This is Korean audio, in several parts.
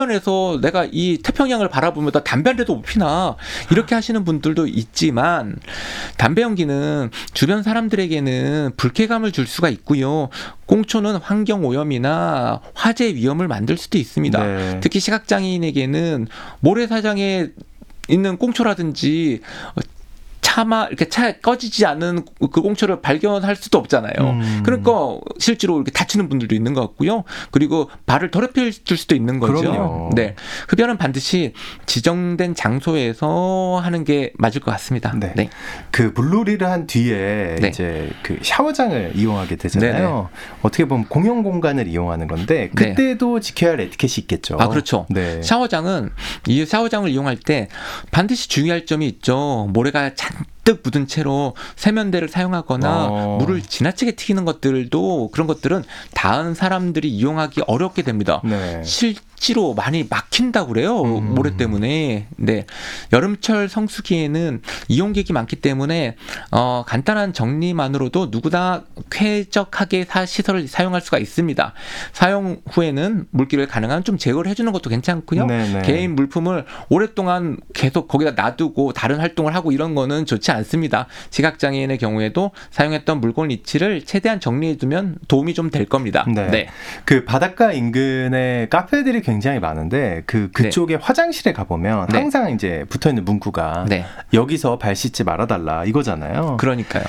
해변에서 내가 이 태평양을 바라보면서 담배 한 대도 못 피나 이렇게 하시는 분들도 있지만 담배 연기는 주변 사람들에게는 불쾌감을 줄 수가 있고요. 꽁초는 환경 오염이나 화재 위험을 만들 수도 있습니다. 네. 특히 시각장애인에게는 모래사장에 있는 꽁초라든지 차마 이렇게 차 꺼지지 않은 그 꽁초를 발견할 수도 없잖아요. 그러니까 실제로 이렇게 다치는 분들도 있는 것 같고요. 그리고 발을 더럽힐 수도 있는 거죠. 그럼요. 네, 흡연은 반드시 지정된 장소에서 하는 게 맞을 것 같습니다. 네. 네. 그 물놀이를 한 뒤에 네. 이제 그 샤워장을 이용하게 되잖아요. 네네. 어떻게 보면 공용 공간을 이용하는 건데 그때도 지켜야 할 에티켓이 있겠죠. 아, 그렇죠. 네. 샤워장은 이 샤워장을 이용할 때 반드시 주의할 점이 있죠. 모래가 잔뜩 묻은 채로 세면대를 사용하거나 물을 지나치게 튀기는 것들도 그런 것들은 다른 사람들이 이용하기 어렵게 됩니다. 네. 실제로 많이 막힌다고 그래요. 모래 때문에. 네. 여름철 성수기에는 이용객이 많기 때문에 간단한 정리만으로도 누구나 쾌적하게 시설을 사용할 수가 있습니다. 사용 후에는 물기를 가능한 좀 제거를 해주는 것도 괜찮고요. 네네. 개인 물품을 오랫동안 계속 거기다 놔두고 다른 활동을 하고 이런 거는 좋지 않습니다. 시각장애인의 경우에도 사용했던 물건 위치를 최대한 정리해두면 도움이 좀 될 겁니다. 네. 네. 그 바닷가 인근에 카페들이 굉장히 많은데 그쪽에 화장실에 가보면 네. 항상 이제 붙어있는 문구가 네. 여기서 발 씻지 말아달라 이거잖아요. 그러니까요.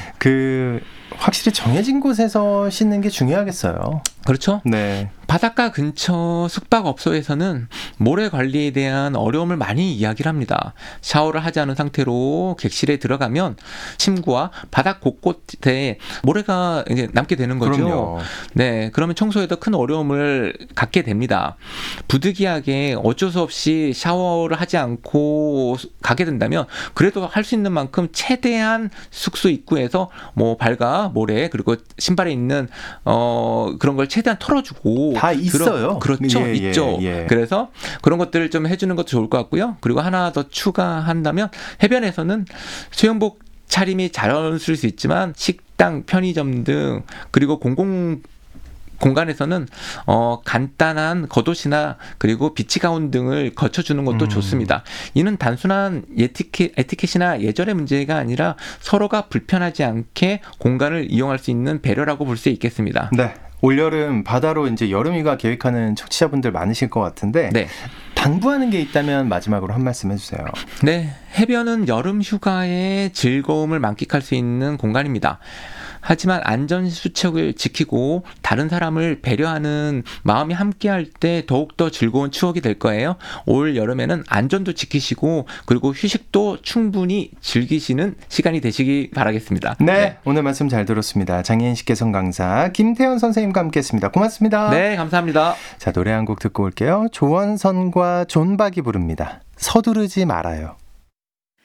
확실히 정해진 곳에서 씻는 게 중요하겠어요. 그렇죠. 네. 바닷가 근처 숙박업소에서는 모래 관리에 대한 어려움을 많이 이야기를 합니다. 샤워를 하지 않은 상태로 객실에 들어가면 침구와 바닥 곳곳에 모래가 이제 남게 되는 거죠. 그럼요. 네, 그러면 청소에도 큰 어려움을 갖게 됩니다. 부득이하게 어쩔 수 없이 샤워를 하지 않고 가게 된다면 그래도 할 수 있는 만큼 최대한 숙소 입구에서 뭐 발과 모래 그리고 신발에 있는 그런 걸 최대한 털어주고 다 있어요. 그렇죠. 예, 있죠. 예. 그래서 그런 것들을 좀 해주는 것도 좋을 것 같고요. 그리고 하나 더 추가한다면 해변에서는 수영복 차림이 자연스러울 수 있지만 식당, 편의점 등 그리고 공간에서는 간단한 겉옷이나 그리고 비치 가운 등을 거쳐주는 것도 좋습니다. 이는 단순한 에티켓이나 예절의 문제가 아니라 서로가 불편하지 않게 공간을 이용할 수 있는 배려라고 볼 수 있겠습니다. 네. 올여름 바다로 이제 여름휴가 계획하는 청취자분들 많으실 것 같은데 네. 당부하는 게 있다면 마지막으로 한 말씀 해주세요. 네, 해변은 여름 휴가의 즐거움을 만끽할 수 있는 공간입니다. 하지만 안전 수칙을 지키고 다른 사람을 배려하는 마음이 함께할 때 더욱더 즐거운 추억이 될 거예요. 올 여름에는 안전도 지키시고 그리고 휴식도 충분히 즐기시는 시간이 되시기 바라겠습니다. 네, 오늘 말씀 잘 들었습니다. 장애인 식개선 강사 김태현 선생님과 함께했습니다. 고맙습니다. 네, 감사합니다. 자, 노래 한 곡 듣고 올게요. 조원선과 존박이 부릅니다. 서두르지 말아요.